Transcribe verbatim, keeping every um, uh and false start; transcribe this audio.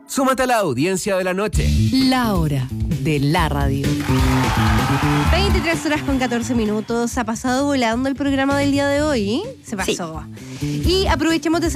Súmate a la audiencia de la noche. La hora de la radio. veintitrés horas con catorce minutos. Ha pasado volando el programa del día de hoy. Se pasó. Sí. Y aprovechemos de